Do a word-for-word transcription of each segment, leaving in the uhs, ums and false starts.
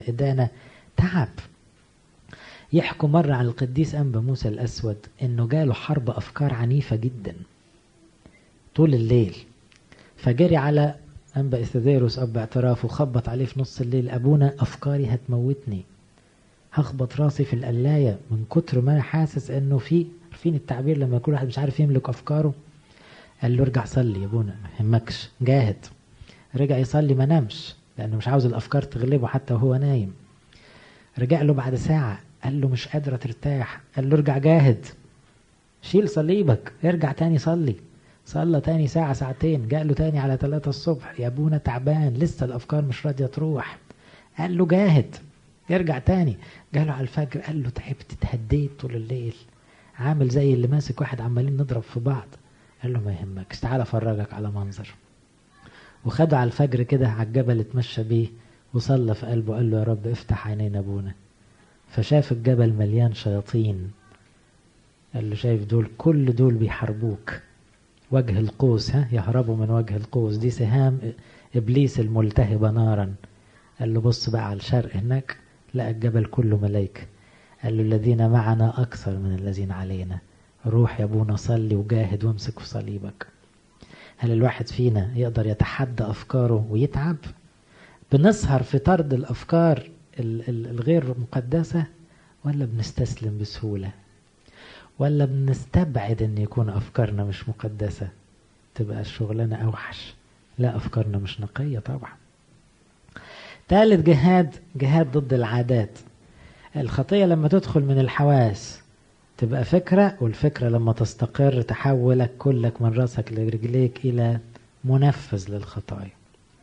إدانة تعب. يحكوا مرة عن القديس أنبا موسى الأسود إنه جاله حرب أفكار عنيفة جدا طول الليل، فجري على أنبا إثيديروس أب اعتراف وخبط عليه في نص الليل: أبونا أفكاري هتموتني، هخبط راسي في القلاية من كتر ما أنا حاسس إنه في عارفين التعبير لما يكون واحد مش عارف يملك أفكاره. قال له: ارجع صلي يا أبونا، ما يهمكش، جاهد. رجع يصلي، ما نامش لأنه مش عاوز الأفكار تغلبه حتى وهو نايم. رجع له بعد ساعة قال له: مش قادرة ترتاح. قال له: ارجع جاهد، شيل صليبك، ارجع تاني صلي. صلى تاني ساعة ساعتين، جاء له تاني على ثلاثة الصبح: يا ابونا تعبان، لسه الأفكار مش راضية تروح. قال له: جاهد، ارجع تاني. جاله على الفجر قال له: تعبت، اتهديت طول الليل، عامل زي اللي ماسك واحد عمالين نضرب في بعض. قال له: ما يهمكش، تعال افرجك على منظر. وخده على الفجر كده على الجبل، اتمشى بيه وصلى في قلبه، قال له: يا رب افتح عينين ابونا. فشاف الجبل مليان شياطين، قال له: شايف دول؟ كل دول بيحاربوك، وجه القوس، ها، يهربوا من وجه القوس، دي سهام إبليس الملتهبة نارا. قال له: بص بقى على الشرق هناك، لقى الجبل كله ملايكة. قال له: الذين معنا أكثر من الذين علينا، روح يا ابونا صلي وجاهد وامسك في صليبك. هل الواحد فينا يقدر يتحدى أفكاره ويتعب؟ بنسهر في طرد الأفكار الغير مقدسة، ولا بنستسلم بسهولة؟ ولا بنستبعد ان يكون افكارنا مش مقدسة تبقى الشغلانة اوحش؟ لا، افكارنا مش نقية طبعا. ثالث جهاد، جهاد ضد العادات. الخطية لما تدخل من الحواس تبقى فكرة، والفكرة لما تستقر تحولك كلك من راسك لرجليك الى منفذ للخطايا.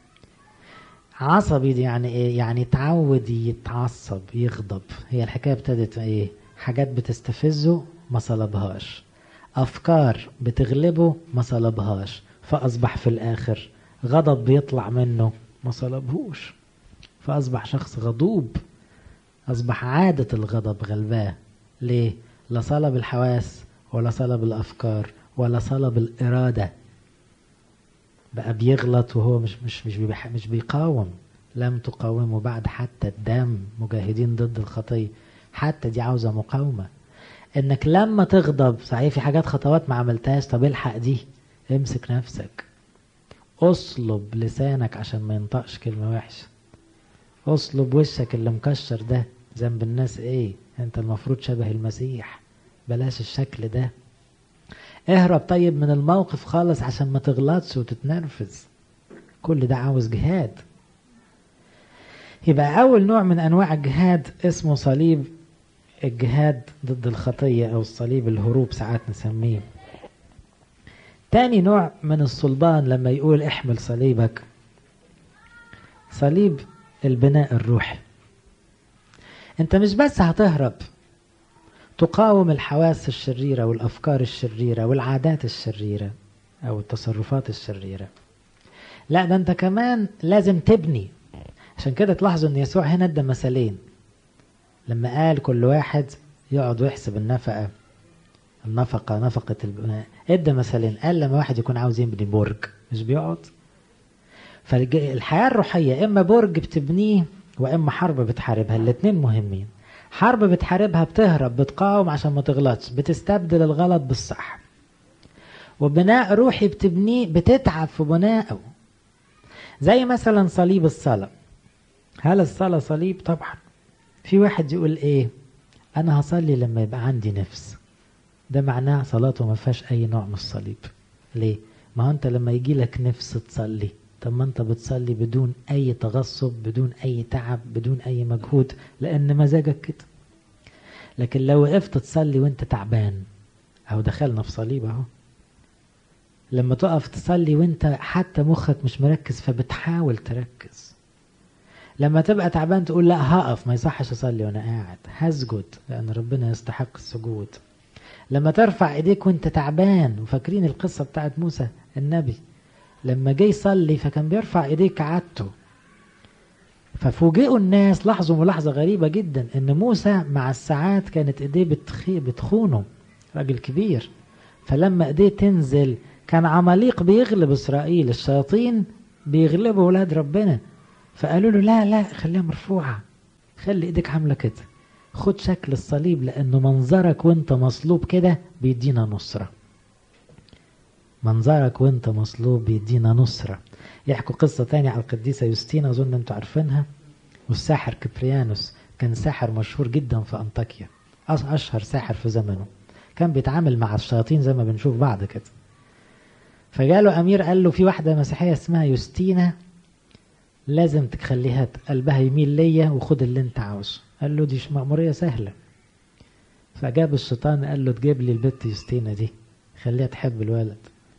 عصبي دي يعني ايه؟ يعني تعود يتعصب يغضب. هي الحكاية ابتدت ايه؟ حاجات بتستفزه ما صلبهاش، أفكار بتغلبه ما صلبهاش، فأصبح في الآخر غضب بيطلع منه ما صلبهوش، فأصبح شخص غضوب. أصبح عادة الغضب غلباه. ليه؟ لا صلب الحواس ولا صلب الأفكار ولا صلب الإرادة. بقى بيغلط وهو مش مش مش مش بيقاوم. لم تقاوموا بعد حتى الدم، مجاهدين ضد الخطية. حتى دي عاوزة مقاومة. انك لما تغضب صحيح في حاجات خطوات ما عملتهاش، طب الحق دي، امسك نفسك، اصلب لسانك عشان ما ينطقش كلمة وحشة، اصلب وشك اللي مكشر ده، ذنب الناس ايه؟ انت المفروض شبه المسيح، بلاش الشكل ده. اهرب طيب من الموقف خالص عشان ما تغلطش وتتنرفز. كل ده عاوز جهاد. يبقى اول نوع من انواع الجهاد اسمه صليب الجهاد ضد الخطية، او الصليب الهروب ساعات نسميه. تاني نوع من الصلبان لما يقول احمل صليبك، صليب البناء الروحي. انت مش بس هتهرب تقاوم الحواس الشريرة والافكار الشريرة والعادات الشريرة او التصرفات الشريرة، لا ده انت كمان لازم تبني. عشان كده تلاحظوا ان يسوع هنا ادى مثالين لما قال كل واحد يقعد ويحسب النفقة النفقة نفقة البناء. ادى مثالين، قال لما واحد يكون عاوز يبني برج مش بيقعد. فالحياة الروحية اما برج بتبنيه واما حرب بتحاربها، الاتنين مهمين. حرب بتحاربها بتهرب بتقاوم عشان ما تغلطش، بتستبدل الغلط بالصح. وبناء روحي بتبنيه بتتعب في بنائه. زي مثلا صليب الصلاة. هل الصلاة صليب؟ طبعا. في واحد يقول ايه؟ انا هصلي لما يبقى عندي نفس. ده معناه صلاته ما فيهاش اي نوع من الصليب. ليه؟ ما هو انت لما يجي لك نفس تصلي، طب ما انت بتصلي بدون اي تغصب، بدون اي تعب، بدون اي مجهود، لان مزاجك كده. لكن لو وقفت تصلي وانت تعبان، اهو دخلنا في صليب اهو. لما تقف تصلي وانت حتى مخك مش مركز فبتحاول تركز. لما تبقى تعبان تقول لا هقف، ما يصحش اصلي وانا قاعد، هسجد لان ربنا يستحق السجود. لما ترفع ايديك وانت تعبان، وفاكرين القصة بتاعت موسى النبي لما جاي يصلي فكان بيرفع ايديه كعادته، ففوجئوا الناس. لاحظوا ملاحظة غريبة جدا ان موسى مع الساعات كانت ايديه بتخي بتخونه، راجل كبير. فلما ايديه تنزل كان عماليق بيغلب اسرائيل، الشياطين بيغلبوا ولاد ربنا. فقالوا له لا لا خليها مرفوعة، خلي ايدك عاملة كده، خد شكل الصليب، لانه منظرك وانت مصلوب كده بيدينا نصرة. منظرك وانت مصلوب بيدينا نصرة. يحكوا قصة تانية على القديسة يوستينا، اظن انتوا عارفينها. والساحر كبريانوس كان ساحر مشهور جدا في انطاكيا، اشهر ساحر في زمنه، كان بيتعامل مع الشياطين زي ما بنشوف بعض كده. فجاله امير قال له في واحدة مسيحية اسمها يوستينا، لازم تخليها قلبها يميل ليا وخد اللي انت عاوزه. قال له دي مأمورية سهلة. فجاب الشيطان قال له تجيب لي البت يوستينا دي، خليها تحب الولد.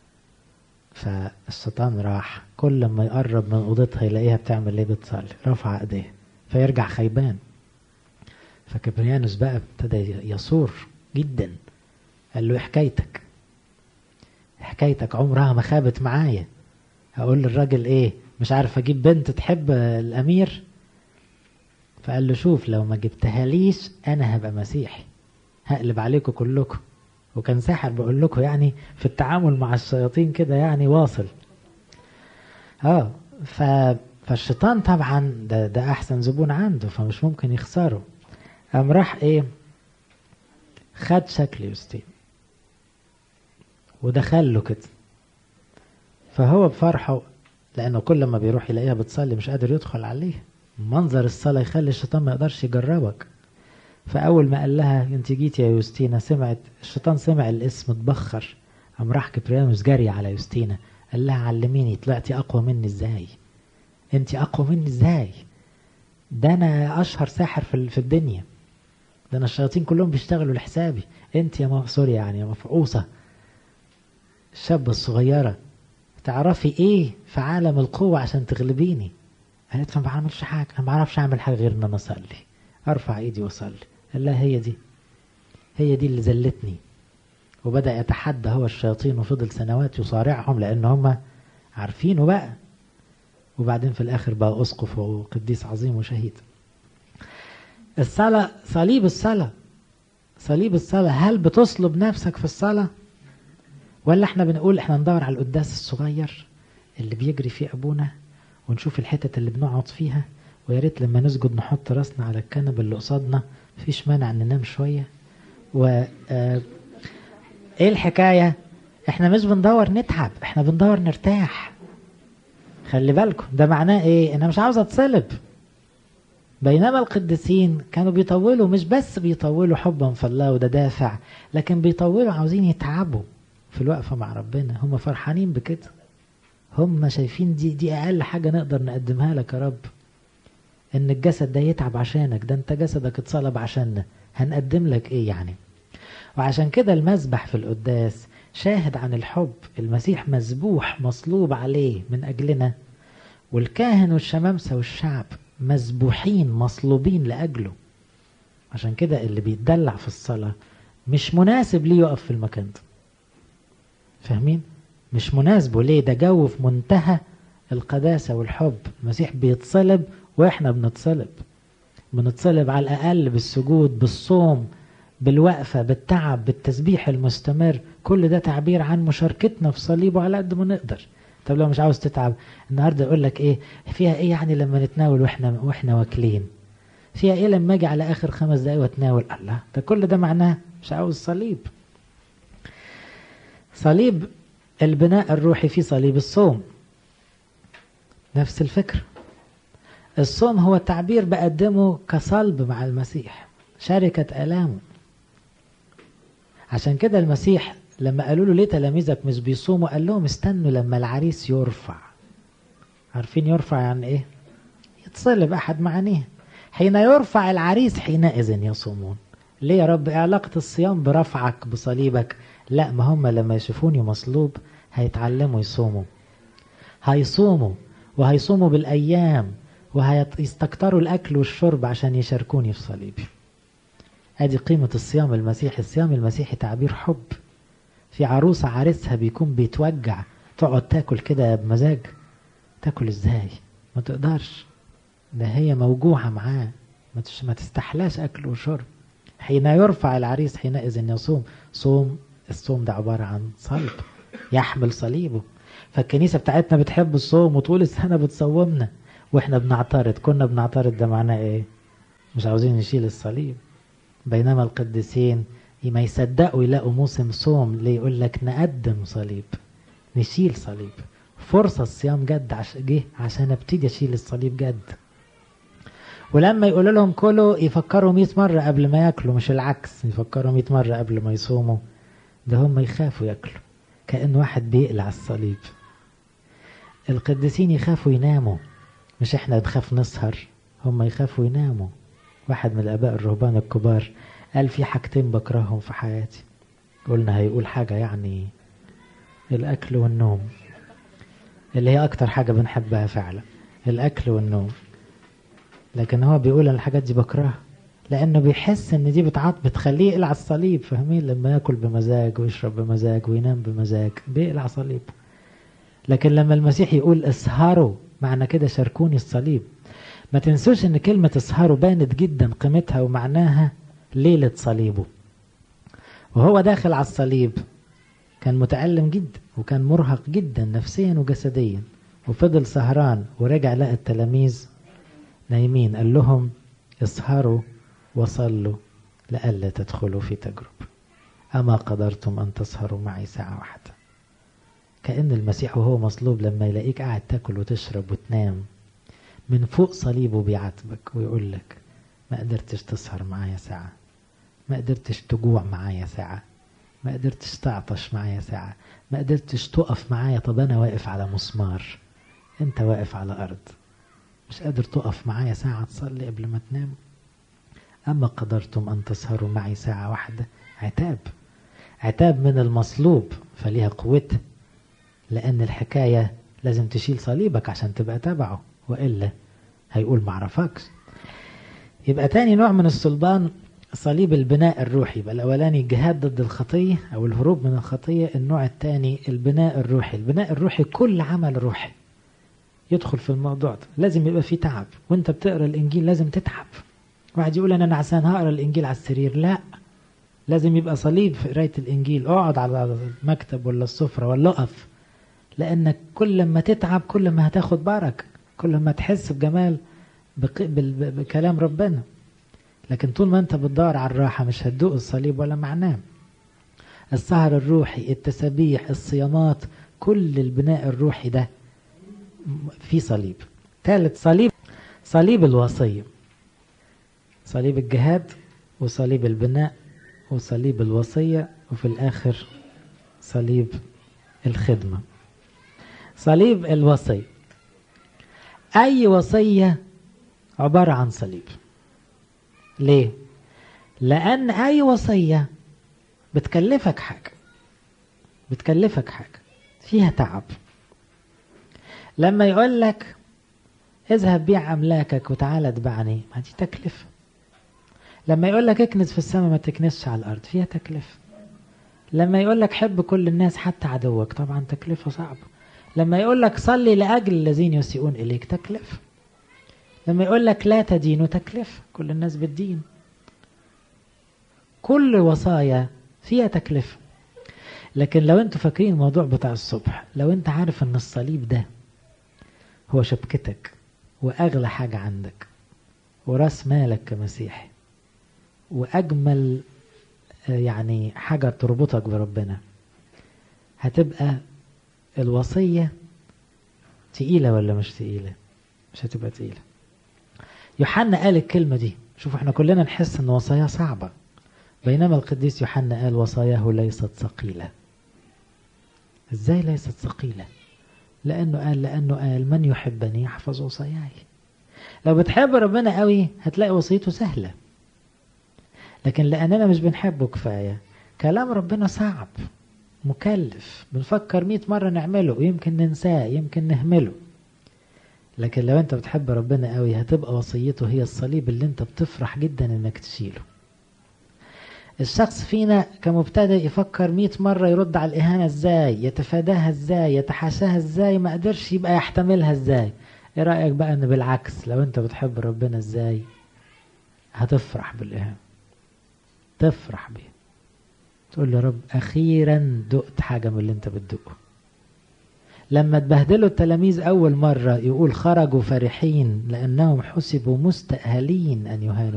فالشيطان راح كل ما يقرب من اوضتها يلاقيها بتعمل ايه؟ بتصلي، رفع ايديها، فيرجع خيبان. فكبريانوس بقى ابتدى يصور جدا، قال له حكايتك حكايتك عمرها ما خابت معايا. هقول للراجل ايه؟ مش عارف اجيب بنت تحب الامير. فقال له شوف، لو ما جبتها ليش انا هبقى مسيحي، هقلب عليكم كلكم. وكان ساحر بقول لكم، يعني في التعامل مع الشياطين كده يعني واصل. اه ف... فالشيطان طبعا ده, ده احسن زبون عنده، فمش ممكن يخسره. قام راح ايه؟ خد شكل يوستين ودخل له كده. فهو بفرحه، لانه كل ما بيروح يلاقيها بتصلي مش قادر يدخل عليها، منظر الصلاة يخلي الشيطان ما يقدرش يجربك. فاول ما قال لها انت جيتي يا يوستينا، سمعت الشيطان، سمع الاسم اتبخر. قام راح كبريانوس جري على يوستينا، قال لها علميني، طلعتي اقوى مني ازاي؟ انت اقوى مني ازاي؟ ده انا اشهر ساحر في في الدنيا، ده انا الشياطين كلهم بيشتغلوا لحسابي، انت يا سوري يعني يا مفعوصة الشابة الصغيرة تعرفي ايه في عالم القوة عشان تغلبيني؟ قالت ما بعملش حاجة، انا ما بعرفش اعمل حاجة غير ان انا اصلي، ارفع ايدي واصلي. قال لها هي دي هي دي اللي زلتني. وبدأ يتحدى هو الشياطين، وفضل سنوات يصارعهم لان هم عارفينه بقى. وبعدين في الاخر بقى اسقف وقديس عظيم وشهيد. الصلاة، صليب الصلاة، صليب الصلاة. هل بتصلب نفسك في الصلاة؟ ولا احنا بنقول احنا ندور على القداس الصغير اللي بيجري فيه ابونا، ونشوف الحتت اللي بنقعد فيها، ويا ريت لما نسجد نحط راسنا على الكنبه اللي قصادنا، مفيش مانع ان ننام شويه. و اه ايه الحكايه؟ احنا مش بندور نتعب، احنا بندور نرتاح. خلي بالكم ده معناه ايه؟ انا مش عاوز اتصلب. بينما القديسين كانوا بيطولوا، مش بس بيطولوا حبا في الله وده دافع، لكن بيطولوا عاوزين يتعبوا في الوقفة مع ربنا. هم فرحانين بكده، هم شايفين دي دي اقل حاجة نقدر نقدمها لك يا رب، ان الجسد ده يتعب عشانك، ده انت جسدك اتصلب عشاننا، هنقدم لك ايه يعني؟ وعشان كده المذبح في القداس شاهد عن الحب. المسيح مذبوح مصلوب عليه من اجلنا، والكاهن والشمامسة والشعب مذبوحين مصلوبين لأجله. عشان كده اللي بيتدلع في الصلاة مش مناسب ليه يقف في المكان ده. فاهمين؟ مش مناسبه ليه؟ ده جو في منتهى القداسة والحب. المسيح بيتصلب واحنا بنتصلب، بنتصلب على الأقل بالسجود، بالصوم، بالوقفة، بالتعب، بالتسبيح المستمر. كل ده تعبير عن مشاركتنا في صليبه على قد ما نقدر. طب لو مش عاوز تتعب النهارده يقول لك ايه فيها؟ ايه يعني لما نتناول واحنا واحنا واكلين؟ فيها ايه لما اجي على اخر خمس دقايق واتناول؟ الله، ده كل ده معناه مش عاوز صليب. صليب البناء الروحي في صليب الصوم، نفس الفكرة. الصوم هو تعبير بقدمه كصلب مع المسيح، شركة آلامه. عشان كده المسيح لما قالوا له ليه تلاميذك مش بيصوموا، قال لهم استنوا لما العريس يرفع. عارفين يرفع يعني ايه؟ يتصلب احد معانيه. حين يرفع العريس حينئذ يصومون. ليه يا رب؟ علاقة الصيام برفعك بصليبك؟ لا، ما هم لما يشوفوني مصلوب هيتعلموا يصوموا، هيصوموا وهيصوموا بالايام، وهيستكتروا الاكل والشرب عشان يشاركوني في صليبي. ادي قيمة الصيام المسيحي. الصيام المسيحي تعبير حب. في عروسة عريسها بيكون بيتوجع تقعد تاكل كده بمزاج، تاكل ازاي؟ ما تقدرش، ده هي موجوعة معاه، ما تستحلاش اكل وشرب. حين يرفع العريس حينئذ يصوم. صوم، الصوم ده عبارة عن صلب يحمل صليبه. فالكنيسة بتاعتنا بتحب الصوم وطول السنة بتصومنا، واحنا بنعترض. كنا بنعترض، ده معناه ايه؟ مش عاوزين نشيل الصليب. بينما القديسين ما يصدقوا يلاقوا موسم صوم ليه يقول لك نقدم صليب، نشيل صليب. فرصة الصيام جد عش... جه عشان ابتدي اشيل الصليب جد. ولما يقولوا لهم كلوا يفكروا مئة مرة قبل ما ياكلوا، مش العكس، يفكروا مئة مرة قبل ما يصوموا. ده هم يخافوا ياكلوا، كأن واحد بيقلع الصليب. القديسين يخافوا يناموا، مش احنا نخاف نسهر، هم يخافوا يناموا. واحد من الآباء الرهبان الكبار قال في حاجتين بكرههم في حياتي. قلنا هيقول حاجة يعني الأكل والنوم، اللي هي أكتر حاجة بنحبها فعلا، الأكل والنوم. لكن هو بيقول أن الحاجات دي بكرهها لأنه بيحس أن دي بتعط بتخليه يقلع الصليب. فاهمين؟ لما يأكل بمزاج ويشرب بمزاج وينام بمزاج بيقلع صليب. لكن لما المسيح يقول اسهروا، معنى كده شاركوني الصليب. ما تنسوش ان كلمة اسهروا بانت جدا قيمتها ومعناها ليلة صليبه. وهو داخل على الصليب كان متألم جدا وكان مرهق جدا نفسيا وجسديا، وفضل سهران ورجع لقى التلاميذ نايمين. قال لهم اسهروا وصلوا لئلا تدخلوا في تجربة، أما قدرتم أن تسهروا معي ساعة واحدة. كأن المسيح وهو مصلوب لما يلاقيك قاعد تاكل وتشرب وتنام من فوق صليبه بيعاتبك ويقول لك ما قدرتش تسهر معايا ساعة، ما قدرتش تجوع معايا ساعة، ما قدرتش تعطش معايا ساعة، ما قدرتش تقف معايا. طب أنا واقف على مسمار، أنت واقف على أرض، مش قادر تقف معايا ساعة تصلي قبل ما تنام. أما قدرتم أن تسهروا معي ساعة واحدة. عتاب، عتاب من المصلوب، فليها قوتها، لأن الحكاية لازم تشيل صليبك عشان تبقى تبعه، وإلا هيقول معرفكش. يبقى تاني نوع من الصلبان صليب البناء الروحي. يبقى الأولاني الجهاد ضد الخطية أو الهروب من الخطية، النوع الثاني البناء الروحي. البناء الروحي كل عمل روحي يدخل في الموضوع ده لازم يبقى فيه تعب. وانت بتقرأ الإنجيل لازم تتعب. واحد يقول أنا نعسان هقرأ الإنجيل على السرير، لا، لازم يبقى صليب في قراية الإنجيل. اقعد على المكتب ولا السفرة ولا اقف، لأنك كل ما تتعب كل ما هتاخد بركة، كل ما تحس بجمال بكلام ربنا. لكن طول ما انت بتدور على الراحة مش هتدوق الصليب ولا معناه. السهر الروحي، التسابيح، الصيامات، كل البناء الروحي ده في صليب. ثالث صليب، صليب الوصية. صليب الجهاد وصليب البناء وصليب الوصية، وفي الآخر صليب الخدمة. صليب الوصية، أي وصية عبارة عن صليب. ليه؟ لأن أي وصية بتكلفك حاجة، بتكلفك حاجة فيها تعب. لما يقول لك اذهب بيع أملاكك وتعالى اتبعني، ما دي تكلفة. لما يقول لك اكنس في السماء ما تكنسش على الأرض، فيها تكلفة. لما يقول لك حب كل الناس حتى عدوك، طبعا تكلفة صعبة. لما يقول لك صلي لأجل الذين يسيئون إليك، تكلفة. لما يقول لك لا تدينوا، تكلفة، كل الناس بتدين. كل وصايا فيها تكلفة. لكن لو انتوا فاكرين الموضوع بتاع الصبح، لو انت عارف ان الصليب ده هو شبكتك واغلى حاجة عندك وراس مالك كمسيحي واجمل يعني حاجة تربطك بربنا، هتبقى الوصية تقيلة ولا مش تقيلة؟ مش هتبقى تقيلة. يوحنا قال الكلمة دي. شوفوا احنا كلنا نحس ان وصاياه صعبة، بينما القديس يوحنا قال وصاياه ليست ثقيلة. ازاي ليست ثقيلة؟ لانه قال لانه قال من يحبني يحفظ وصاياي. لو بتحب ربنا قوي هتلاقي وصيته سهلة، لكن لاننا مش بنحبه كفاية كلام ربنا صعب مكلف، بنفكر مئة مرة نعمله ويمكن ننساه يمكن نهمله. لكن لو انت بتحب ربنا قوي هتبقى وصيته هي الصليب اللي انت بتفرح جدا انك تشيله. الشخص فينا كمبتدئ يفكر مئة مرة يرد على الإهانة ازاي، يتفاداها ازاي، يتحاشاها ازاي، ما قدرش يبقى يحتملها ازاي. ايه رأيك بقى ان بالعكس لو انت بتحب ربنا ازاي هتفرح بالإهانة، تفرح بيه، تقول له رب أخيرا دقت حاجة من اللي انت بتدقه. لما تبهدلوا التلاميذ أول مرة يقول خرجوا فرحين لأنهم حسبوا مستأهلين أن يهانوا